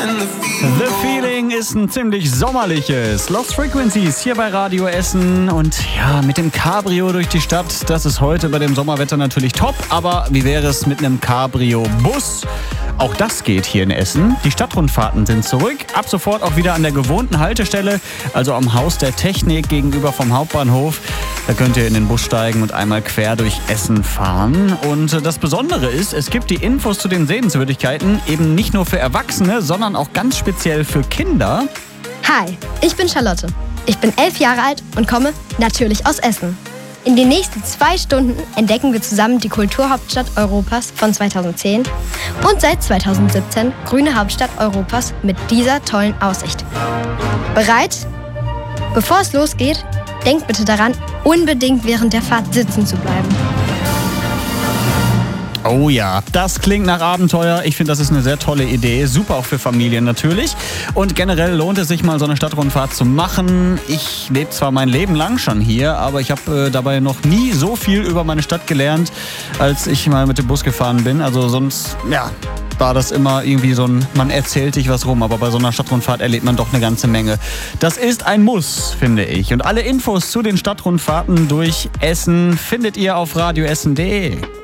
The Feeling ist ein ziemlich sommerliches Lost Frequencies hier bei Radio Essen. Und ja, mit dem Cabrio durch die Stadt, das ist heute bei dem Sommerwetter natürlich top. Aber wie wäre es mit einem Cabrio-Bus? Auch das geht hier in Essen. Die Stadtrundfahrten sind zurück. Ab sofort auch wieder an der gewohnten Haltestelle, also am Haus der Technik gegenüber vom Hauptbahnhof. Da könnt ihr in den Bus steigen und einmal quer durch Essen fahren. Und das Besondere ist, es gibt die Infos zu den Sehenswürdigkeiten eben nicht nur für Erwachsene, sondern auch ganz speziell für Kinder. Hi, ich bin Charlotte. Ich bin 11 Jahre alt und komme natürlich aus Essen. In den nächsten 2 Stunden entdecken wir zusammen die Kulturhauptstadt Europas von 2010 und seit 2017 grüne Hauptstadt Europas mit dieser tollen Aussicht. Bereit? Bevor es losgeht, denkt bitte daran, unbedingt während der Fahrt sitzen zu bleiben. Oh ja, das klingt nach Abenteuer. Ich finde, das ist eine sehr tolle Idee. Super auch für Familien natürlich. Und generell lohnt es sich mal, so eine Stadtrundfahrt zu machen. Ich lebe zwar mein Leben lang schon hier, aber ich habe dabei noch nie so viel über meine Stadt gelernt, als ich mal mit dem Bus gefahren bin. Also sonst, ja, war das immer irgendwie so ein, man erzählt sich was rum, aber bei so einer Stadtrundfahrt erlebt man doch eine ganze Menge. Das ist ein Muss, finde ich. Und alle Infos zu den Stadtrundfahrten durch Essen findet ihr auf radioessen.de.